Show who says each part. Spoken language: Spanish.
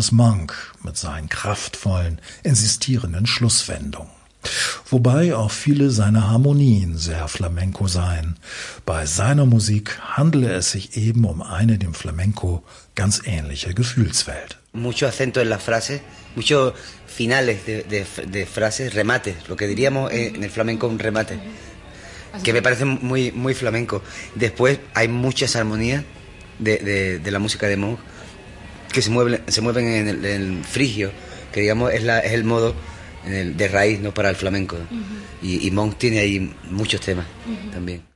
Speaker 1: Thelonious Monk mit seinen kraftvollen, insistierenden Schlusswendungen. Wobei auch viele seiner Harmonien sehr Flamenco seien. Bei seiner Musik handele es sich eben um eine dem Flamenco ganz ähnliche Gefühlswelt.
Speaker 2: Mucho acento en las frases, muchos finales de frases, remates, lo que diríamos en el flamenco un remate, que me parece muy flamenco. Después hay muchas armonías de la música de Monk que se mueven en el frigio, que digamos es el modo de raíz, ¿no?, para el flamenco. Y Monk tiene ahí muchos temas también.